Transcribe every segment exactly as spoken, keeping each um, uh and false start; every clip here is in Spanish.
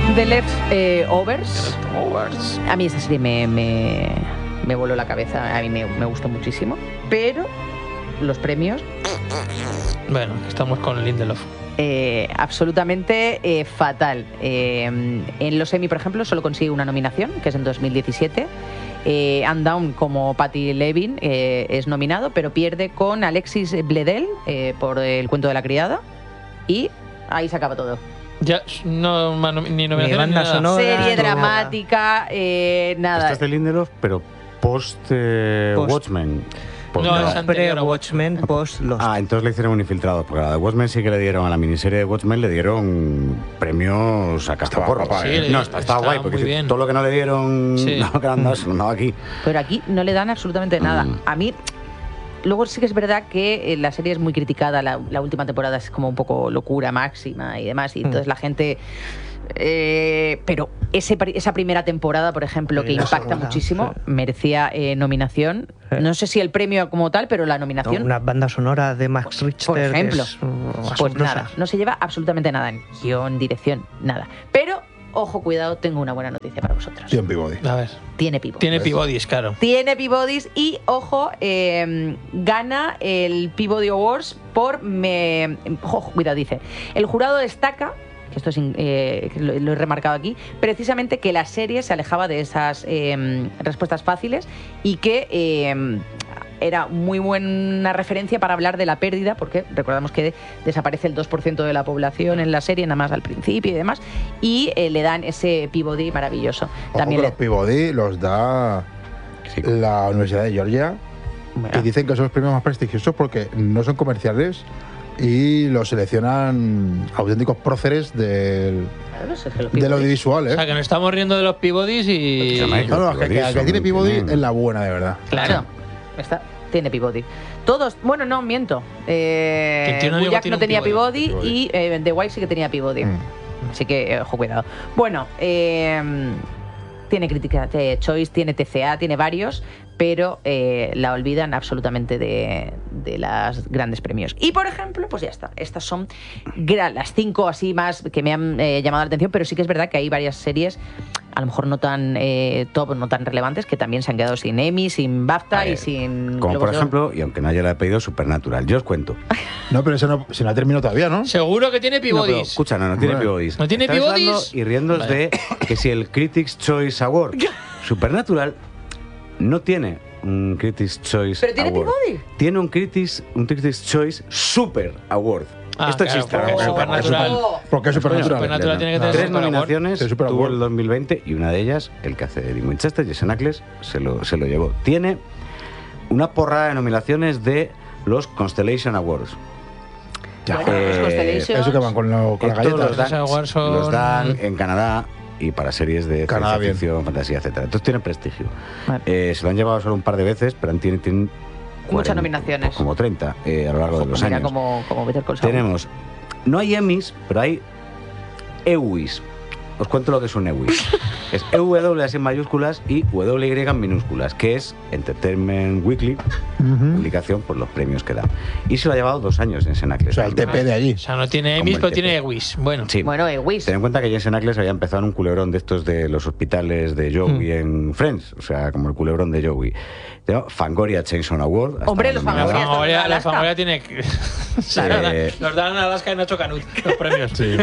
The Leftovers. Leftovers. A mí esa serie me, me, me voló la cabeza, a mí me, me gustó muchísimo, pero los premios... Bueno, estamos con Lindelof. Eh, absolutamente eh, fatal. Eh, en los Emmy, por ejemplo, solo consigue una nominación, que es en dos mil diecisiete. Eh, Anne Down, como Patty Levin, eh, es nominado, pero pierde con Alexis Bledel eh, por El cuento de la criada. Y ahí se acaba todo. Ya, no, no ni nominación ni banda nada. sonora. Serie no, dramática, eh, nada. Esta es de Lindelof, pero post, eh, Post. Watchmen. Post- No, es anterior a Pre-Watchmen, post los... Ah, entonces le hicieron un infiltrado, porque a la de Watchmen sí que le dieron, a la miniserie de Watchmen le dieron premios a cascaporro. guapa, Sí, ¿eh? le- No, está, está estaba guay, porque muy si bien. todo lo que no le dieron, Sí. no, que anda, se lo han dado aquí. Pero aquí no le dan absolutamente nada. Mm. A mí, luego sí que es verdad que eh, la serie es muy criticada, la, la última temporada es como un poco locura máxima y demás, y Mm. entonces la gente... eh, pero ese, pri- esa primera temporada, por ejemplo, Sí, que la impacta segunda, muchísimo, sí. merecía eh, nominación. Sí. No sé si el premio como tal, pero la No, nominación... una banda sonora de Max Richter. Por ejemplo, que es, uh, pues asombrosa. nada, no se lleva absolutamente nada en guión, dirección, nada. Pero, ojo, cuidado, tengo una buena noticia para vosotros. Tío en Peabody. A ver, Tiene Peabody. tiene Peabodys, claro. Tiene Peabodys y, ojo, eh, gana el Peabody Awards por... Me, ojo, cuidado, dice. El jurado destaca, que esto es, eh, que lo, lo he remarcado aquí, precisamente que la serie se alejaba de esas eh, respuestas fáciles y que... Eh, era muy buena referencia para hablar de la pérdida, porque recordamos que desaparece el dos por ciento de la población en la serie, nada más al principio y demás, y eh, le dan ese Peabody maravilloso. Ojo También que le- los Peabody los da Sí. la Universidad de Georgia Bueno, y dicen que son los premios más prestigiosos porque no son comerciales y los seleccionan auténticos próceres del, claro, no sé, que los del Peabody- audiovisual, O ¿eh? sea, que nos estamos riendo de los Peabodys y... Se me ha No, no, que, que- Peabody que son- tiene Peabody tienen- es la buena, de verdad. Claro. Está, tiene Peabody. Todos, bueno, no, miento. Eh, Quien tiene un amigo Bojack tiene no un tenía Peabody. Peabody, y eh, The Wire sí que tenía Peabody. Mm. Así que, eh, ojo, cuidado. Bueno, eh, tiene crítica de Choice, tiene T C A, tiene varios, pero eh, la olvidan absolutamente de, de las grandes premios. Y, por ejemplo, pues ya está. Estas son gra- las cinco así más que me han eh, llamado la atención, pero sí que es verdad que hay varias series, a lo mejor no tan eh, top, no tan relevantes, que también se han quedado sin Emmy, sin BAFTA A ver, y sin... Como Globos por de Oro. ejemplo, y aunque nadie le ha pedido, Supernatural. Yo os cuento. No, pero eso no, se no ha terminado todavía, ¿no? Seguro que tiene No, pero, Peabodys. escucha, no, no tiene Bueno. Peabodys. ¿No tiene Estáis Peabodys? hablando y riéndoos Vale. de que si el Critics' Choice Award, Supernatural no tiene un Critics' Choice ¿Pero tiene Award. Peabody? Tiene un Critics, un Critics' Choice Super Award. Ah, Esto claro, existe. porque ¿no? Supernatural. Oh, Porque es supernatural. Supernatural tiene que tener Tres Super Award. nominaciones Sí, Super tuvo Award. el dos mil veinte y una de ellas, el que hace de Dean Winchester, Jason Ackles, se lo, se lo llevó. Tiene una porrada de nominaciones de los Constellation Awards. Ya. Bueno, los Eh, Constellations- Eso que van con, lo- con las Estos galletas. los dan, Los awards son- los dan en Canadá y para series de Canadá, ciencia bien. ficción, fantasía, etcétera. Entonces tienen prestigio. Vale. Eh, se lo han llevado solo un par de veces, pero tienen, tienen Muchas cuarenta, nominaciones. como treinta eh, a lo largo de los Mira, años. como, como Better Call Saul. Tenemos, no hay Emmys, pero hay E W Is. Os cuento lo que es un E W I. Es E W así en mayúsculas y W Y en minúsculas, que es Entertainment Weekly, Ujú. publicación por los premios que da. Y se lo ha llevado dos años Jensen Ackles. O sea, el T P de allí. O sea, no tiene Como Emmys, el pero T P. tiene Ewis. Bueno, Sí. Bueno, eh, Wiz. Ten en cuenta que Jensen Ackles había empezado en un culebrón de estos de los hospitales de Joey en Friends, o sea, como el culebrón de Joey. Tengo Fangoria Chainsaw Award. hasta Hombre, la los la nominación. Fangoria. Fangoria, la Alaska. Fangoria tiene... que- Sí, Eh, los dan en Alaska y Nacho Canut, los premios. Sí.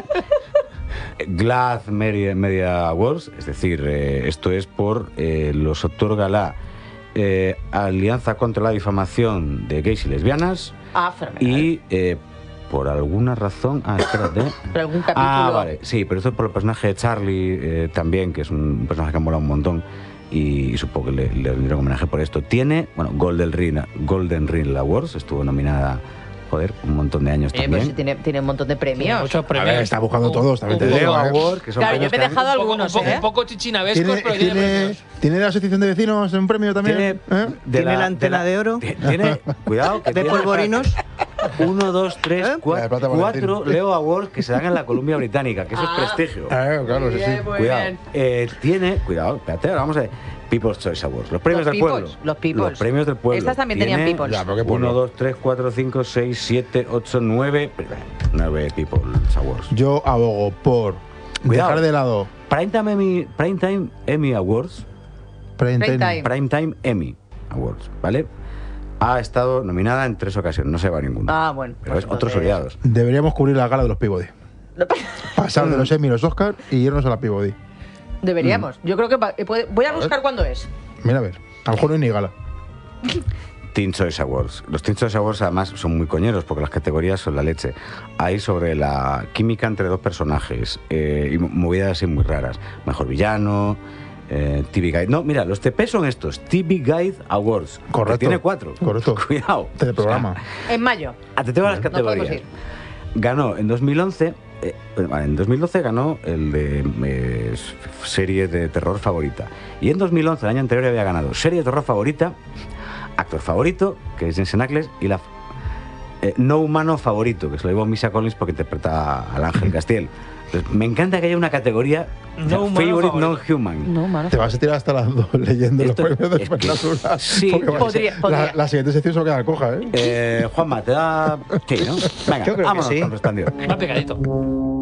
GLAAD Media, Media Awards, es decir, eh, esto es por, eh, los otorga la eh, Alianza contra la Difamación de Gays y Lesbianas Ah, fenomenal. y eh, por alguna razón... Ah, espérate. Pero algún capítulo... Ah, vale, sí, pero esto es por el personaje de Charlie eh, también, que es un personaje que ha molado un montón y, y supongo que le, le rendieron homenaje por esto. Tiene, bueno, Golden Ring, Golden Ring Awards, estuvo nominada, joder, un montón de años Oye, pero también. sí tiene, tiene un montón de Tiene premios. muchos A premios. ver, está buscando Un- todos, también te un digo, Leo ¿eh? Award, que son Claro, yo premios me he que han- dejado Un poco, algunos, un poco, ¿eh? un poco chichinavescos, ¿Tiene, pero tiene, tiene, premios. ¿Tiene la asociación de vecinos en un premio también? Tiene, ¿Eh? de ¿Tiene la antena de oro? Tiene, cuidado, que ¿De tiene, polvorinos? Uno, dos, tres, ¿Eh? La de cuatro, plata Valentín. cuatro Leo Awards que se dan en la Columbia Británica, que eso Ah. es prestigio. Eh, claro, sí, sí. Bien, muy Cuidado. bien. Eh, tiene, cuidado, espérate, ahora vamos a ver. People's Choice Awards, los premios Los del Peoples, pueblo. los Peoples. Los premios del pueblo. Estas también tenían Tiene Peoples. Ya, pero qué pueblo. uno, dos, tres, cuatro, cinco, seis, siete, ocho, nueve. nueve People's Awards. Yo abogo por Cuidado. dejar de lado Primetime Emmy, Primetime Emmy Awards, Prime Prime Time. Time. Primetime Emmy Awards, ¿vale? Ha estado nominada en tres ocasiones, no se va a ninguno. Ah, bueno. Pero pues es otros entonces- olvidados. Deberíamos cubrir la gala de los Peabody. Pasar de los Emmy y los Oscar y irnos a la Peabody. Deberíamos. Yo creo que pa- eh, puede- voy a buscar cuándo es. Mira, a ver. A lo mejor no hay ni gala. Teen Choice Awards. Los Teen Choice Awards además son muy coñeros porque las categorías son la leche. Hay sobre la química entre dos personajes eh, y movidas así muy raras. Mejor villano, eh, T V Guide. No, mira, los T P son estos, T V Guide Awards. que Correcto. Tiene cuatro. Correcto. Cuidado. Teleprograma. En mayo. Ah, te tengo las No podemos categorías. ir. Ganó en dos mil once, eh, vale, en dos mil doce ganó el de eh, serie de terror favorita. Y en dos mil once, el año anterior, había ganado serie de terror favorita, actor favorito, que es Jensen Ackles, y la eh, no humano favorito, que se lo llevó Misha Collins porque interpreta al Ángel Castiel. Entonces, me encanta que haya una categoría No humano favorite favorito. non-human. No, mano. Te vas a tirar hasta las dos leyendo Esto- los premios de es que- Supernatural. sí, porque va a podría- ser- podría. La, la siguiente sección se queda coja, ¿eh? Eh, Juanma, te da... Sí, ¿no? Venga, Yo creo que vámonos sí. con Resplendor. Más picadito.